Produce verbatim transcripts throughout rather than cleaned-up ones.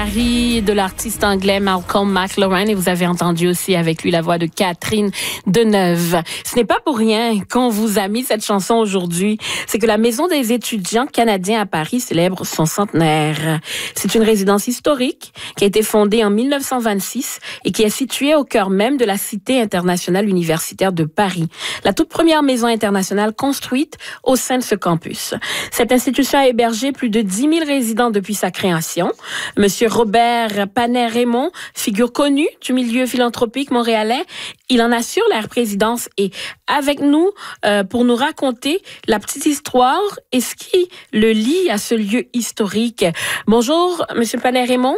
Paris de l'artiste anglais Malcolm McLaren et vous avez entendu aussi avec lui la voix de Catherine Deneuve. Ce n'est pas pour rien qu'on vous a mis cette chanson aujourd'hui. C'est que la Maison des étudiants canadiens à Paris célèbre son centenaire. C'est une résidence historique qui a été fondée en mille neuf cent vingt-six et qui est située au cœur même de la Cité internationale universitaire de Paris. La toute première maison internationale construite au sein de ce campus. Cette institution a hébergé plus de dix mille résidents depuis sa création. Monsieur Robert Panay-Raymond, figure connue du milieu philanthropique montréalais, il en assure la présidence et avec nous euh, pour nous raconter la petite histoire et ce qui le lie à ce lieu historique. Bonjour, Monsieur Panay-Raymond.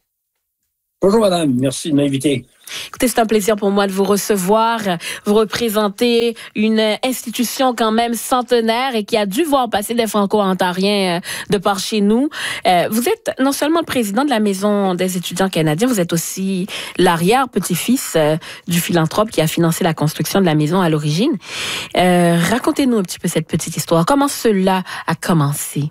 Bonjour madame, merci de m'inviter. Écoutez, c'est un plaisir pour moi de vous recevoir. Vous représentez une institution quand même centenaire et qui a dû voir passer des Franco-Ontariens de par chez nous. Vous êtes non seulement le président de la Maison des étudiants canadiens, vous êtes aussi l'arrière-petit-fils du philanthrope qui a financé la construction de la maison à l'origine. Euh, racontez-nous un petit peu cette petite histoire. Comment cela a commencé?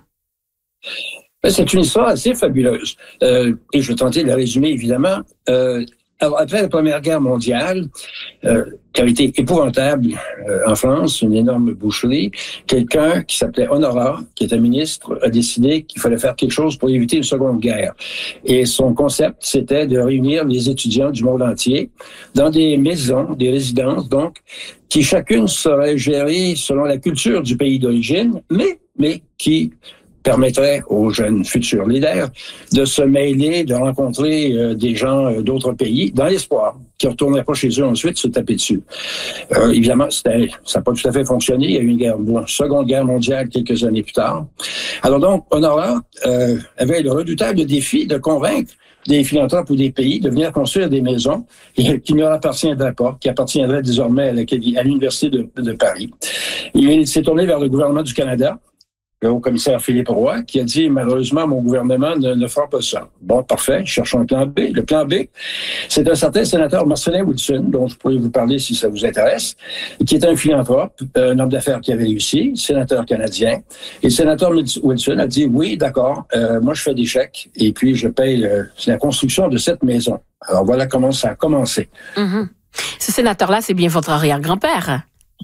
C'est une histoire assez fabuleuse. Euh, et je vais tenter de la résumer, évidemment. Euh, alors, après la Première Guerre mondiale, euh, qui avait été épouvantable euh, en France, une énorme boucherie, quelqu'un qui s'appelait Honorat, qui était ministre, a décidé qu'il fallait faire quelque chose pour éviter une seconde guerre. Et son concept, c'était de réunir les étudiants du monde entier dans des maisons, des résidences, donc, qui chacune serait gérée selon la culture du pays d'origine, mais, mais qui permettrait aux jeunes futurs leaders de se mêler, de rencontrer euh, des gens euh, d'autres pays, dans l'espoir qu'ils ne retourneraient pas chez eux ensuite se taper dessus. Euh, évidemment, c'était, ça n'a pas tout à fait fonctionné. Il y a eu une guerre, bon, seconde guerre mondiale quelques années plus tard. Alors donc, Honorat euh, avait le redoutable défi de convaincre des philanthropes ou des pays de venir construire des maisons qui ne leur appartiendraient pas, qui appartiendraient désormais à, la, à l'Université de, de Paris. Il s'est tourné vers le gouvernement du Canada, le haut-commissaire Philippe Roy, qui a dit, malheureusement, mon gouvernement ne, ne fera pas ça. Bon, parfait, cherchons un plan B. Le plan B, c'est un certain sénateur Marcelin Wilson, dont je pourrais vous parler si ça vous intéresse, qui est un philanthrope, un homme d'affaires qui avait réussi, sénateur canadien. Et le sénateur Wilson a dit, oui, d'accord, euh, moi je fais des chèques et puis je paye euh, la construction de cette maison. Alors voilà comment ça a commencé. Mm-hmm. Ce sénateur-là, c'est bien votre arrière-grand-père.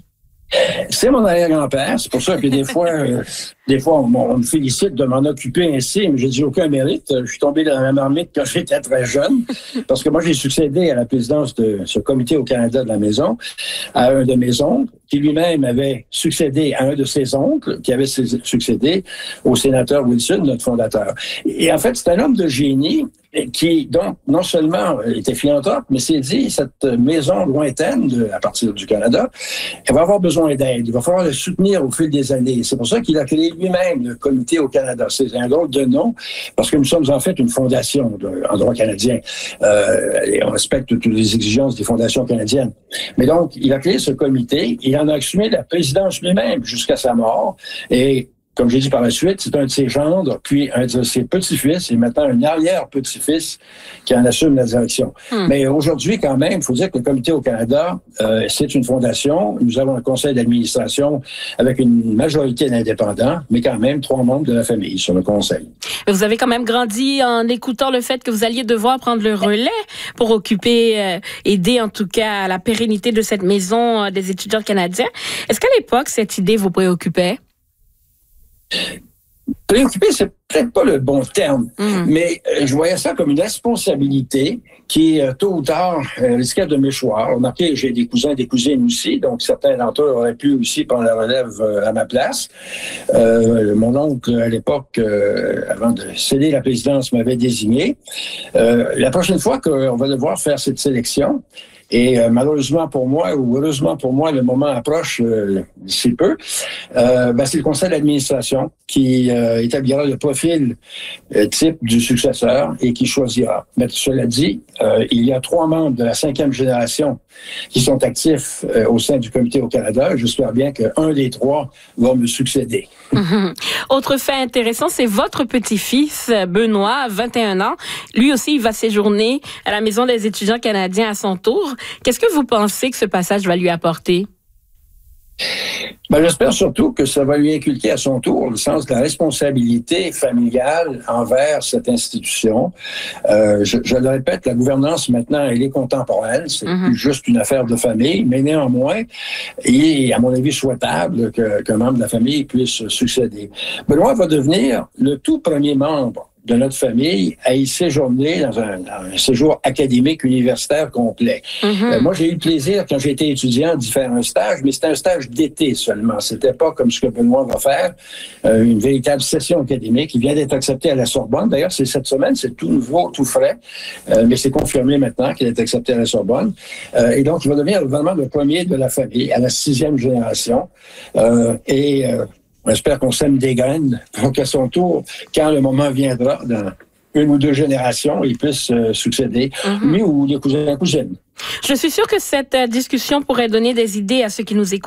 C'est mon arrière-grand-père. C'est pour ça que des fois, euh, des fois, on, on me félicite de m'en occuper ainsi, mais j'ai dit aucun mérite. Je suis tombé dans la marmite quand j'étais très jeune, parce que moi, j'ai succédé à la présidence de ce comité au Canada de la maison à un de mes oncles, qui lui-même avait succédé à un de ses oncles, qui avait succédé au sénateur Wilson, notre fondateur. Et en fait, c'est un homme de génie qui, donc, non seulement était philanthrope, mais s'est dit, cette maison lointaine, de, à partir du Canada, elle va avoir besoin d'aide. Il va falloir le soutenir au fil des années. C'est pour ça qu'il a créé lui-même le comité au Canada. C'est un drôle de nom, parce que nous sommes en fait une fondation de, en droit canadien. Euh, et on respecte toutes les exigences des fondations canadiennes. Mais donc, il a créé ce comité, il en a assumé la présidence lui-même jusqu'à sa mort, et comme j'ai dit par la suite, c'est un de ses gendres, puis un de ses petits-fils, et maintenant un arrière-petit-fils qui en assume la direction. Hmm. Mais aujourd'hui, quand même, il faut dire que le Comité au Canada, euh, c'est une fondation. Nous avons un conseil d'administration avec une majorité d'indépendants, mais quand même trois membres de la famille sur le conseil. Mais vous avez quand même grandi en écoutant le fait que vous alliez devoir prendre le relais pour occuper, euh, aider en tout cas à la pérennité de cette maison euh, des étudiants canadiens. Est-ce qu'à l'époque, cette idée vous préoccupait? Préoccupé, c'est peut-être pas le bon terme, mmh. mais euh, je voyais ça comme une responsabilité qui, euh, tôt ou tard, euh, risquait de m'échouer. Remarquez, j'ai des cousins et des cousines aussi, donc certains d'entre eux auraient pu aussi prendre la relève euh, à ma place. Euh, mon oncle, à l'époque, euh, avant de céder la présidence, m'avait désigné. Euh, la prochaine fois qu'on va devoir faire cette sélection, et euh, malheureusement pour moi, ou heureusement pour moi, le moment approche euh, d'ici peu, euh, ben, c'est le conseil d'administration qui euh, établira le profil euh, type du successeur et qui choisira. Mais cela dit, euh, il y a trois membres de la cinquième génération qui sont actifs euh, au sein du comité au Canada. J'espère bien qu'un des trois va me succéder. Mm-hmm. Autre fait intéressant, c'est votre petit-fils, Benoît, vingt et un ans. Lui aussi, il va séjourner à la Maison des étudiants canadiens à son tour. Qu'est-ce que vous pensez que ce passage va lui apporter? Ben, j'espère surtout que ça va lui inculquer à son tour le sens de la responsabilité familiale envers cette institution. Euh, je, je le répète, la gouvernance maintenant, elle est contemporaine. C'est mm-hmm. plus juste une affaire de famille, mais néanmoins, il est, à mon avis, souhaitable que, qu'un membre de la famille puisse succéder. Benoît va devenir le tout premier membre de notre famille à y séjourner dans un, dans un séjour académique universitaire complet. Mm-hmm. Euh, moi, j'ai eu le plaisir, quand j'étais étudiant, d'y faire un stage, mais c'était un stage d'été seulement. C'était pas comme ce que Benoît va faire, euh, une véritable session académique. Il vient d'être accepté à la Sorbonne. D'ailleurs, c'est cette semaine, c'est tout nouveau, tout frais, euh, mais c'est confirmé maintenant qu'il est accepté à la Sorbonne. Euh, et donc, il va devenir vraiment le premier de la famille, à la sixième génération. Euh, et... Euh, J'espère qu'on sème des graines pour qu'à son tour, quand le moment viendra, dans une ou deux générations, il puisse euh, succéder, mm-hmm. lui ou les cousins et cousines. Je suis sûre que cette discussion pourrait donner des idées à ceux qui nous écoutent.